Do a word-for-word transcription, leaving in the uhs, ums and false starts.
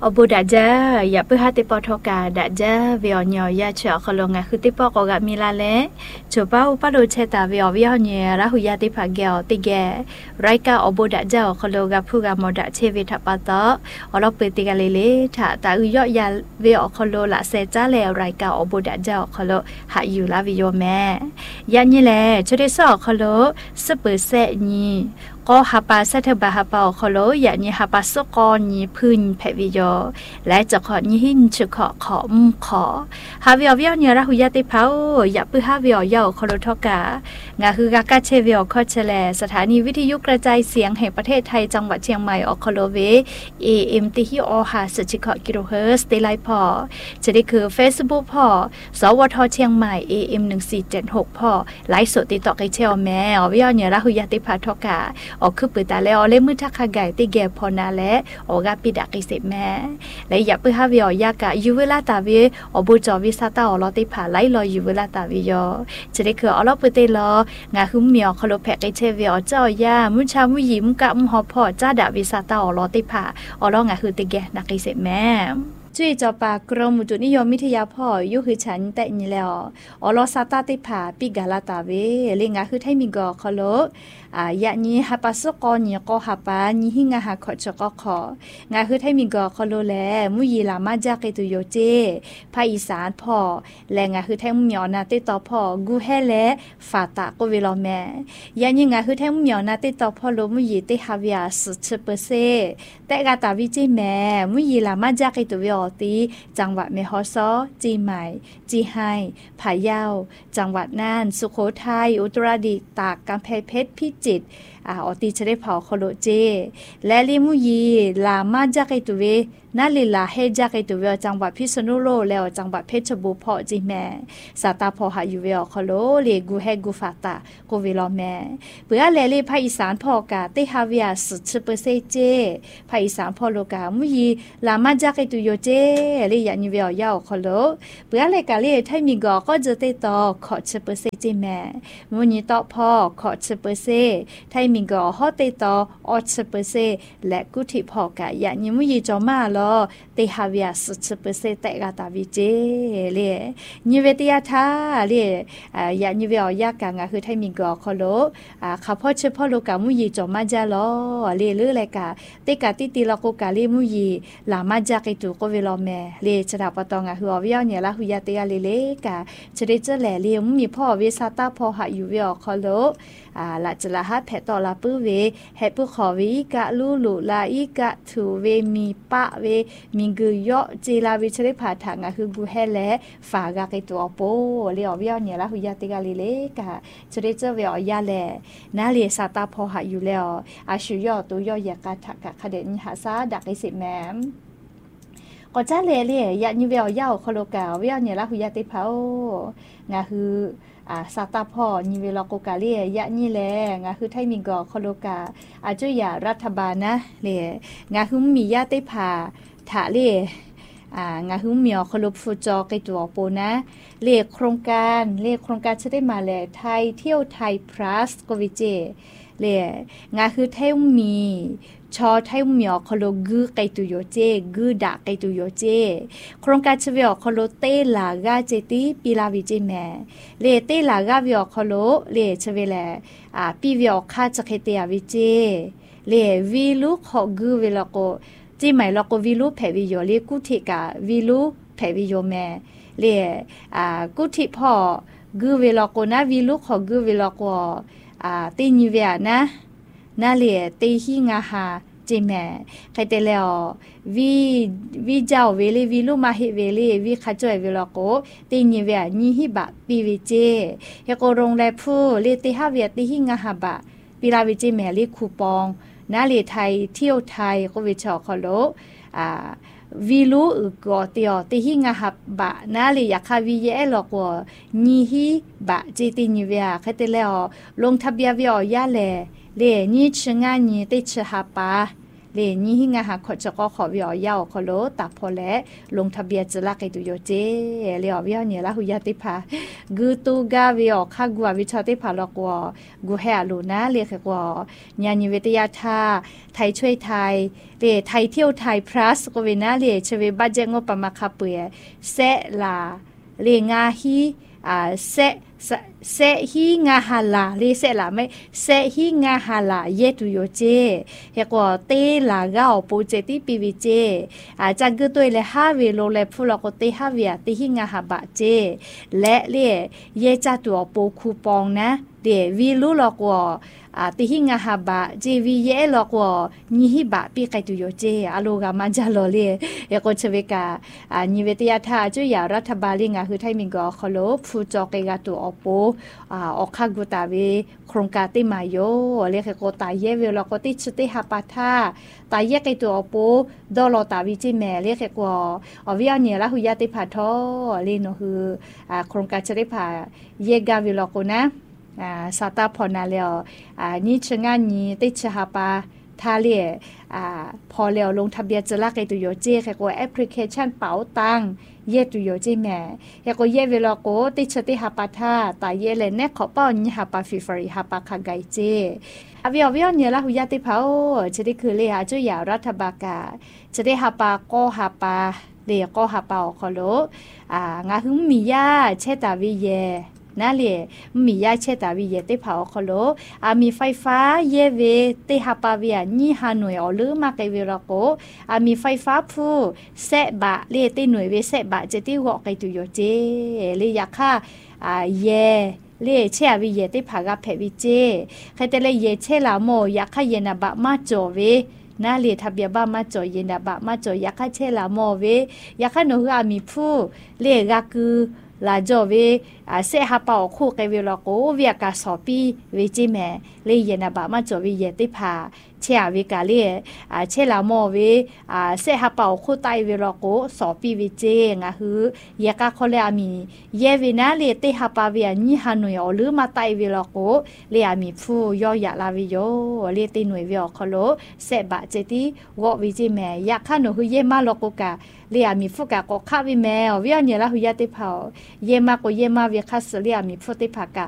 Obu daja ya pu hati potoka daja vio nyo ya cho kolonga khuti poko ga milale coba upalo cheta vio vio nye rahu ya ti phageo tige raika obu daja kologa phuga moda chevi thapata olo peti ga lele tha ta u yo ya vio kolo la se cha le raika obu daja kolo ha yu la vio me ya nye le chode so kolo supu se niก็ฮับปาเสถบาฮับปาขอโลอย่านี้ฮับปาสกอนี้พื้นแผ่วิโยและจะขอนี้หินชุขอขอมขอฮาวิอวิอเนี่ยราหุยาติพาวอย่าปื้อฮาวิอยาวขอโลทอกางาคือกากาเชวิอขอเชลสถานีวิทยุกระจายเสียงแห่งประเทศไทยจังหวัดเชียงใหม่ออกขอโลเว เอ เอ็ม ติฮิโอหาสจิขอกิโลเฮิรตซ์ได้ไลฟ์พอจะได้คือ Facebook พอสวทเชียงใหม่ เอ เอ็ม หนึ่งสี่เจ็ดหกพอไลฟ์สดติดต่อกับเชลแม่อวิอเนี่ยราหุยาติพาทอกาออกคือปืนตาแล้วเล่มือทักขไก่ติแกพอนาและออกาปิดากิเสแม่และอย่าปื้อฮาวิอยากะยูเวลาตาวิอบูจอวิซาตาอลอติผาไล่ลอยยูเวลาตาวิยอจะได้คืออลอปืนเตลองาคุมเมียวคโลแพกไอเชวิอเจ้ายามุชามุยิมกะมุฮอพอจ้าดาวิซาตาอลอติผาอลองาคือติแกนักกิเสแม่จุยจอปากรมอุตุนิยมวิทยาพ่อยุคือฉันแต่นี่แล้วอลอซาตาติผาปิกาลาตาเวเลงาคือไทมิกอคโลอ่ายะนี้ฮับปาสกอนี่ก็ฮับปานี่หิงาหาขอจก็ของาคือไทมิกอคโลแลมุยีลามาจากไอตุโยเจภาคอีสานพ่อแลงาคือไทมเหมียวนาติต่อพ่อกูแฮและฟาตาโกเวลอแม่ยะนี้งาคือไทมเหมียวนาติต่อพ่อโลมุยีติฮาวิอาสุชเปเซแต่กาตาวิจิแม่มุยีลามาจากไอตุโยตีจังหวัดเมฮอซอจีใหม่จีไฮผาเยาจังหวัดน่านสุโขทัยอุตรดิตถ์ตากกำแพงเพชรพิจิตรอ่าอตีจะได้เผาโคโลเจและลิมุยีลามาจากไอตุเวนาลิลาเฮจากไอตุเวจังหวัดพิษณุโลกแล้วจังหวัดเพชรบูรณ์พอจีแม่สาตาพอหาอยู่เวอโคโลเลกูเฮกูฟาตาโกเวลอแม่เปื่อเลเลภาคอีสานพอกาเตฮาวิอาสุชเปเซเจภาคอีสานพอโลกามุยีลามาจากไอตุโยเจเลยันยูเวอยาวโคโลเปื่อเลกาเลไทมิกอก็จะเตตอขอชเปเซเจแม่มุยีตอพอขอชเปเซไทมิกอฮอเตตอออชเปเซและกุธิพอกายันยูมุยีจอมาลอเตฮาวิอาสุชเปเซเตกาตาวิเจเลนิเวติยาทาเลอ่ายันยูเวอยากางาคือไทมิกอโคโลอ่าข้าพ่อเชพ่อโลกามุยีจอมาจาลอเลเลเลกาเตกาติติลโกกาเลมุยีลามาจากไอตุโกเวลอแม่เลชดาปตองาฮือวิยเนี่ยละหุยาเตยาเลเลกาชเดเจแลเลมุมีพ่อเวซาตาพ่อหาอยู่เวอโคโลอ่าละจละฮัดแผตอลาปื้อเวแฮปื้อขอวิกะลูลูลาอีกะถูเวมีปะเวมีกุยอจีลาวิชเรผาถางาคือกูแฮและฝากาไกตัวโปเลอวิยเนี่ยละหุยาเตกาเลเลกาชเดเจเวอยาแลนาเลซาตาพ่อหาอยู่แล้วอาชุยอตัวยอยากาทะกะคะเดนหาซาดักไอสิแมมก็จ้าเลเลยะนิเวลยาวโคโลกาวิยเนี่ยละหุยาเตพางาคืออ่าซาตาพ่อนิเวลโกกาเลียยะนี่แลงาคือไทมิงกอโคโลกาอาจุยารัฐบาลนะเลงาคือมียะเตพาถาเลอ่างาคือมีอโคโลฟูจอไกตัวโปนะเลโครงการเลโครงการจะได้มาแลไทยเที่ยวไทย plus โกวิเจเลงาคือไทยมีชอไทยมีอโคโลกูไกตุโยเจกูดาไกตุโยเจโครงการชเวอโคโลเตลากาเจติปีลาวิเจแม่เลเตลากาวิอโคโลเลชเวแลอ่าปีวิอคาจะเคเตอวิเจเลวิลุขอกูเวลโกจีใหม่ลโกวิลุแผวิโยเลกุธิกาวิลุแผวิโยแม่เลอ่ากุธิพ่อกูเวลโกนะวิลุขอกูเวลโกอ่าตินิเวนะนาเลเตหิงาหาจิแม่ใครเตแล้ววิวิเจ้าเวเลวิลุมาเฮเวเลวิขจอยเวลโกตินิเวนิหิบะปีวิเจเฮโกรงแลผู้เลเตหาเวติหิงาหาบะปีลาวิเจแม่เลคูปองนาเลไทยเที่ยวไทยก็วิชอคโลอ่าวิลูอึกอเตียวติหิงาหับบะนาเลยอยากคาวิเยอลอกวนีฮิบะเจตินิเวียคเตแล้วลงทะเบียนวิอยาแลเลนี่ชงานี่ติชหาปาเลนี่หิงาหาขอจะก็ขอวิอยาวขอโลตักพอและลงทะเบียนจะลักไอตุโยเจเลอวิอเนี่ยละหุยาติพากูตูกาวิอคากัววิชาติพาลกวกูแฮลูนะเลขกว่าญาณิวิทยาธาไทยช่วยไทยเลไทยเที่ยวไทย plus ก็เวนะเลชเวบัดเจงปะมาคาเปียเซลาเลงาฮีอ่าเซเซฮีงาฮาลาเลเซลาไม่เซฮีงาฮาลาเยตุโยเจเฮกว่าเตลากาโปเจติปีวิเจอาจังกึตัวเลฮาเวโลเลฟุลาโกเตฮาเวียติฮิงาฮาบะเจและเลเยจัตัวโปคูปองนะเดวีลูลอกว่าอ่าติหิงาฮาบะเจวีเยลอกว่านิฮิบะปีไกตุโยเจอโลกามาจาโลเลเยโกเชเวกาอ่านิเวตยาธาจุยารัฐบาลิงาคือไทยมิงก็ขอโลฟูจอกเกกาตุอโปอ่าออกคากุตาเวโครงการติมาโยเลขโกตาเยเวลอกติชติฮาปาธาตาเยไกตุอโปดอลตาวิจิแมเลขกว่าอวิอันเนี่ยละหุยาติพาทอเลโนคืออ่าโครงการชติพาเยกาวิลอกนะอ่าสาตาพอนาเลวอ่านี่ชงานนี้ติชหาปาทาเลียอ่าพอแล้วลงทะเบียนจะลักไอตุโยเจแค่ก็แอปพลิเคชันเป๋าตังเยตุโยเจแม่แค่ก็เยเวลาโกติชติหาปาทาตาเยเลเนขอป้อนหาปาฟิฟรีหาปาคาไกเจอวิอวิอเนี่ยละหุยาติเผาจะได้คือเลยหาจุยารัฐบาลกาจะได้หาปาก็หาปาเลียก็หาปาขอโลอ่างาหึมมียาเชตาวิเยนั่นเลยมียาเชตาวิเยติเผาขโลอามีไฟฟ้าเยเวติฮาปาวิอานี่ฮาหน่วยอหรือมาไกเวลโกอามีไฟฟ้าผู้เสบะเลติหน่วยเวเสบะเจติวอกไกตุโยเจเลยอยากค่าอ่าเยเลเชอวิเยติผากาเพวิเจใครแต่เลยเยเชลาโมอยากค่าเยนาบะมาโจเวน่าเลียทะเบียบ้ามาจ่อยเย็นดาบะมาจ่อยอยากค่าเชลาโมเวอยากค่าหนูอามีผู้เลกาคือลาจอเวอาเซฮาปาอคู่ไกเวลโกเวียกาสอปีเวจิแมเลเยนาบะมาจอเวเยติพาเชอาเวกาเลอาเชลาโมเวอาเซฮาปาอคู่ไตเวลโกสอปีเวเจงาฮือยากาคอเลอามีเยเวนาเลติฮาปาเวนี่ฮานุยอหรือมาไตเวลโกเลอามีผู้ยอยาลาวิโยเลติหน่วยเวอคอโลเซบะเจติวอเวจิแมอยากคันฮือเยมาโลโกกาเลอามีฟุกาก็คาวิแมวิอันเนี่ยละหุยาติเผาเยมาก็เยมาเวคัสเลียมีพุทธิภากะ